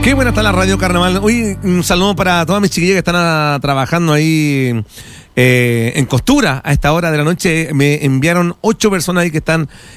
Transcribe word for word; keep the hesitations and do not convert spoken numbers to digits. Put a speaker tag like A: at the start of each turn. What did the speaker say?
A: Qué buena está la Radio Carnaval. Hoy un saludo para todas mis chiquillas que están a, trabajando ahí eh, en costura a esta hora de la noche. Me enviaron ocho personas ahí que están